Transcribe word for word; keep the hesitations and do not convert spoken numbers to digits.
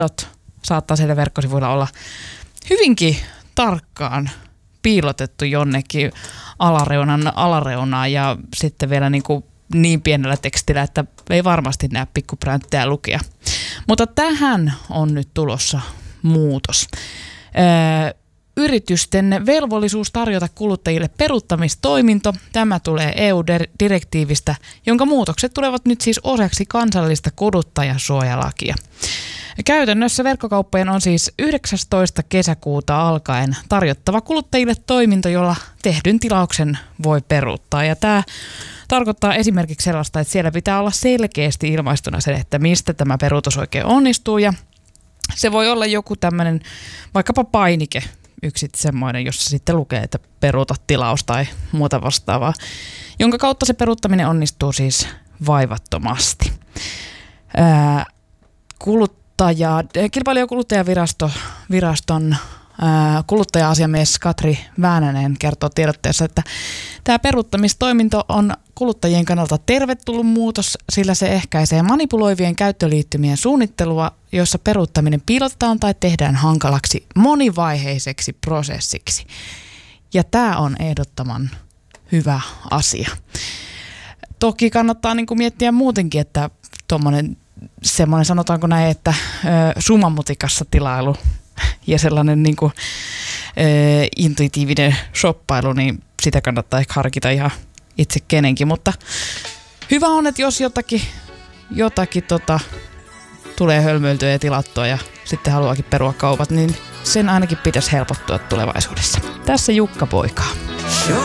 saattaa siellä verkkosivuilla olla hyvinkin tarkkaan piilotettu jonnekin alareunan alareunaan ja sitten vielä niin, kuin niin pienellä tekstillä, että ei varmasti näe pikkupränttiä lukea. Mutta tähän on nyt tulossa muutos. Öö, Yritysten velvollisuus tarjota kuluttajille peruuttamistoiminto. Tämä tulee E U-direktiivistä, jonka muutokset tulevat nyt siis osaksi kansallista kuluttajansuojalakia. Käytännössä verkkokauppojen on siis yhdeksästoista kesäkuuta alkaen tarjottava kuluttajille toiminto, jolla tehdyn tilauksen voi peruuttaa. Ja tämä tarkoittaa esimerkiksi sellaista, että siellä pitää olla selkeästi ilmaistuna se, että mistä tämä peruutus oikein onnistuu. Ja se voi olla joku tämmöinen vaikkapa painike, yksi semmoinen, jossa sitten lukee, että peruuta tilaus tai muuta vastaavaa, jonka kautta se peruuttaminen onnistuu siis vaivattomasti. Ää, kuluttaja, Kilpailu- ja kuluttajaviraston viraston, ää, kuluttaja-asiamies Katri Väänänen kertoo tiedotteessa, että tämä peruuttamistoiminto on kuluttajien kannalta tervetullut muutos, sillä se ehkäisee manipuloivien käyttöliittymien suunnittelua, joissa peruuttaminen piilotetaan tai tehdään hankalaksi monivaiheiseksi prosessiksi. Ja tämä on ehdottoman hyvä asia. Toki kannattaa niin kuin miettiä muutenkin, että tuommoinen semmoinen, sanotaanko näin, että ö, sumamutikassa tilailu ja sellainen niin kuin, ö, intuitiivinen shoppailu, niin sitä kannattaa ehkä harkita ihan itse kenenkin, mutta hyvä on, että jos jotakin, jotakin tota, tulee hölmöiltyä ja tilattua ja sitten haluaakin perua kaupat, niin sen ainakin pitäisi helpottua tulevaisuudessa. Tässä Jukka Poikaa.